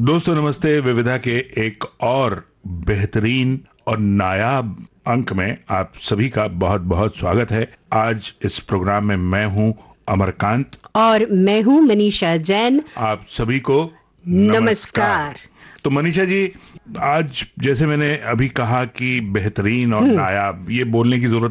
दोस्तों नमस्ते। विविधा के एक और बेहतरीन और नायाब अंक में आप सभी का बहुत बहुत स्वागत है। आज इस प्रोग्राम में मैं हूं अमरकांत और मैं हूं मनीषा जैन। आप सभी को नमस्कार। तो मनीषा जी, आज जैसे मैंने अभी कहा कि बेहतरीन और नायाब, ये बोलने की जरूरत